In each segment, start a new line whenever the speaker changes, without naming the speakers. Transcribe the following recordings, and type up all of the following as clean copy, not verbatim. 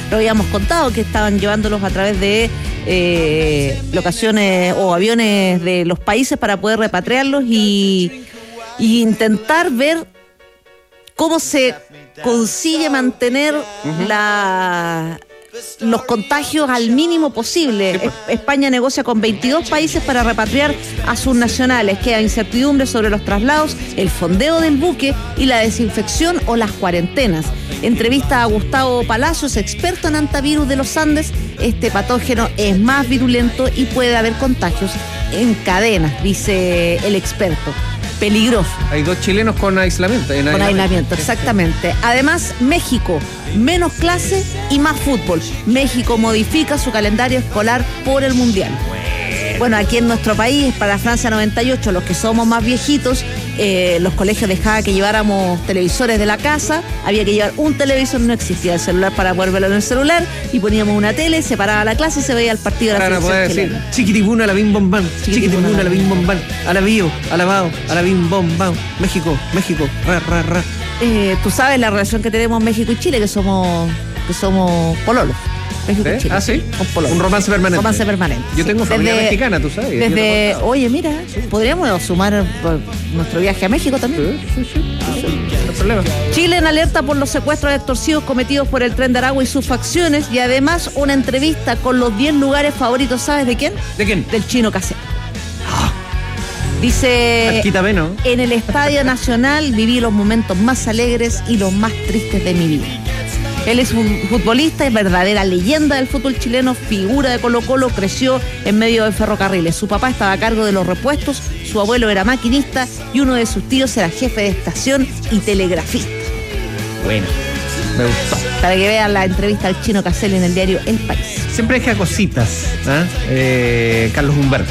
lo habíamos contado, que estaban llevándolos a través de locaciones o aviones de los países para poder repatriarlos y intentar ver cómo se consigue mantener los contagios al mínimo posible. España negocia con 22 países para repatriar a sus nacionales. Queda incertidumbre sobre los traslados, el fondeo del buque y la desinfección o las cuarentenas. Entrevista a Gustavo Palacios, experto en antivirus de los Andes. Este patógeno es más virulento y puede haber contagios en cadenas, dice el experto. Peligroso.
Hay 2 chilenos con aislamiento.
Con aislamiento, exactamente. Además, México, menos clase y más fútbol. México modifica su calendario escolar por el Mundial. Bueno, aquí en nuestro país, para Francia 98, los que somos más viejitos, los colegios dejaban que lleváramos televisores de la casa, había que llevar un televisor, no existía el celular para poder verlo en el celular, y poníamos una tele, se paraba la clase y se veía el partido de la selección chilena.
Chiquitibuna, a la bim bom bam, chiquitibuna, a la bim bom bam, a la bio, a la bao, a la bim bom bam, México, ra, ra, ra.
Tú sabes la relación que tenemos México y Chile, que somos pololos. México y Chile.
¿Ah, sí? Un romance permanente.
Romance permanente.
Yo tengo familia mexicana, tú sabes.
Oye, mira, podríamos sumar nuestro viaje a México también.
Sí. No hay problema.
Chile en alerta por los secuestros extorsivos cometidos por el Tren de Aragua y sus facciones, y además una entrevista con los 10 lugares favoritos, ¿sabes de quién?
¿De quién?
Del Chino Casero. Dice,
¿no?
En el Estadio Nacional viví los momentos más alegres y los más tristes de mi vida. Él es un futbolista, es verdadera leyenda del fútbol chileno, figura de Colo-Colo, creció en medio de ferrocarriles. Su papá estaba a cargo de los repuestos, su abuelo era maquinista y uno de sus tíos era jefe de estación y telegrafista.
Bueno, me gustó.
Para que vean la entrevista al Chino Casel en el diario El País.
Siempre deja cositas, Carlos Humberto.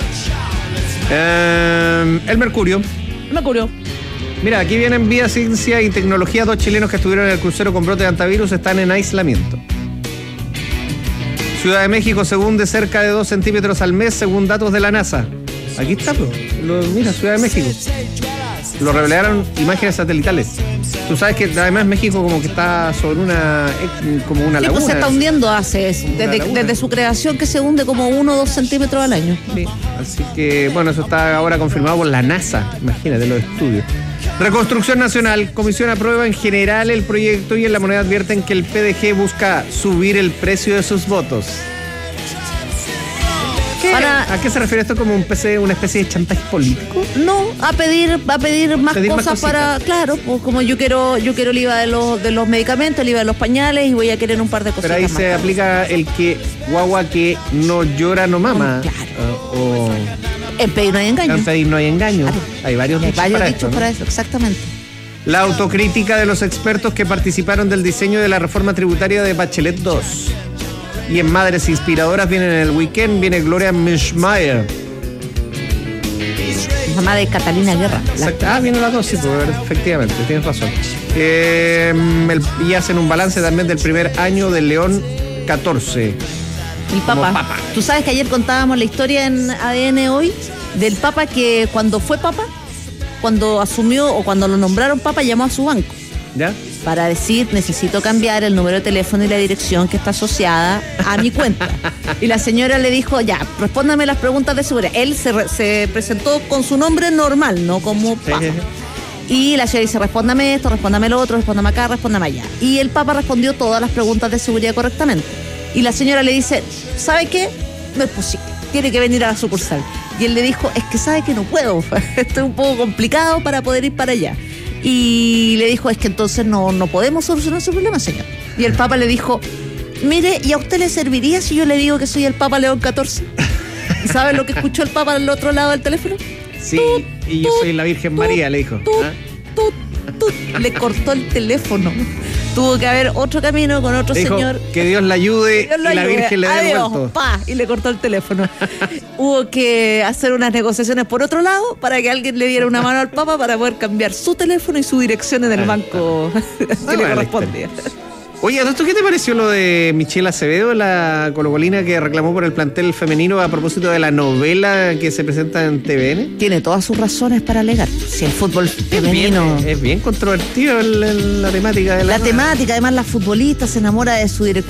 El Mercurio. Mira, aquí vienen vía ciencia y tecnología. 2 chilenos que estuvieron en el crucero con brote de antivirus están en aislamiento. Ciudad de México se hunde cerca de 2 centímetros al mes según datos de la NASA. Aquí está, mira, Ciudad de México. Lo revelaron imágenes satelitales. Tú sabes que además México como que está sobre una laguna.
Pues se está hundiendo desde su creación, que se hunde como 1 o 2 centímetros al año.
Sí. Así que, bueno, eso está ahora confirmado por la NASA. Imagínate los estudios. Reconstrucción Nacional. Comisión aprueba en general el proyecto y en La Moneda advierten que el PDG busca subir el precio de sus votos. ¿A qué se refiere esto? ¿Como una especie de chantaje político?
No, va a pedir más cosas para... Claro, pues como yo quiero el IVA de los medicamentos, el IVA de los pañales y voy a querer un par de cosas.
Pero ahí
más.
Se aplica el que guagua que no llora no mama.
Claro. En pedir no hay engaño.
En pedir no hay engaño. Claro. Hay varios dichos para
eso, exactamente.
La autocrítica de los expertos que participaron del diseño de la reforma tributaria de Bachelet 2. Y en Madres Inspiradoras vienen en el weekend, viene Gloria Mischmeyer.
Mamá de Catalina Guerra.
Vienen las dos, sí, efectivamente, tienes razón. Y hacen un balance también del primer año del León 14.
El Papa. Tú sabes que ayer contábamos la historia en ADN hoy del Papa que cuando fue Papa, cuando asumió o cuando lo nombraron Papa, llamó a su banco.
¿Ya?
Para decir, necesito cambiar el número de teléfono y la dirección que está asociada a mi cuenta. Y la señora le dijo, ya, respóndame las preguntas de seguridad. Él se presentó con su nombre normal, no como Papa. Y la señora dice, respóndame esto, respóndame lo otro, respóndame acá, respóndame allá. Y el Papa respondió todas las preguntas de seguridad correctamente. Y la señora le dice, ¿sabe qué? No es posible, tiene que venir a la sucursal. Y él le dijo, es que sabe que no puedo, esto es un poco complicado para poder ir para allá. Y le dijo, es que entonces no podemos solucionar su problema, señor. Y el Papa le dijo, mire, ¿y a usted le serviría si yo le digo que soy el Papa León XIV? ¿Y sabe lo que escuchó el Papa al otro lado del teléfono?
Sí, y yo soy la Virgen María, le dijo.
Le cortó el teléfono. Tuvo que haber otro camino con otro
dijo,
señor.
Que Dios la ayude y la Virgen le dé devuelto.
Y le cortó el teléfono. Hubo que hacer unas negociaciones por otro lado para que alguien le diera una mano al Papa para poder cambiar su teléfono y su dirección en el banco que le correspondía.
Oye, ¿esto qué te pareció lo de Michelle Acevedo, la colocolina que reclamó por el plantel femenino a propósito de la novela que se presenta en TVN?
Tiene todas sus razones para alegar. Si el fútbol femenino...
Es bien controvertido la temática de la temática,
además la futbolista se enamora de su director